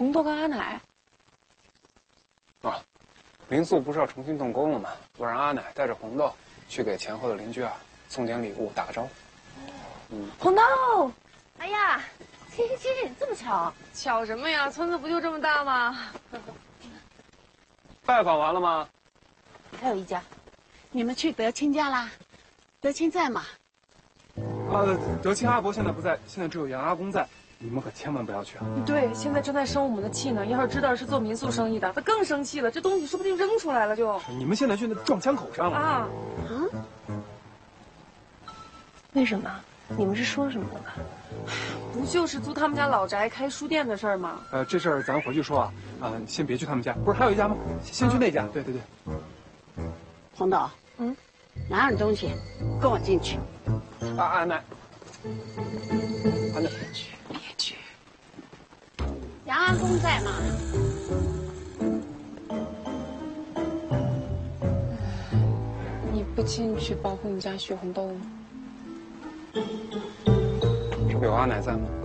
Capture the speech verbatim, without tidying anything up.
红豆跟阿奶。 啊，民宿不是要重新动工了吗？我让阿奶带着红豆去给前后的邻居啊送点礼物，打个招呼。嗯， 红豆，哎呀，嘿嘿嘿，这么巧？ 巧什么呀？村子不就这么大吗？ 拜访完了吗？ 还有一家。 你们去德清家啦？德清在吗？ 啊，德清阿伯现在不在，现在只有杨阿公在。你们可千万不要去啊！ 对，现在正在生我们的气呢。要是知道是做民宿生意的，他更生气了。这东西说不定扔出来了就。 你们现在去那撞枪口上了啊！ 啊？为什么？你们是说什么的吧？ 不就是租他们家老宅开书店的事儿吗？ 呃，这事儿咱回去说啊。啊，先别去他们家，不是还有一家吗？先去那家。对对对。 红豆， 嗯， 拿点东西，跟我进去。 啊，阿奶。阿奶。 别去，别去。 杨阿公在吗？ 你不进去保护你家雪红豆吗？ 这不有阿奶在吗？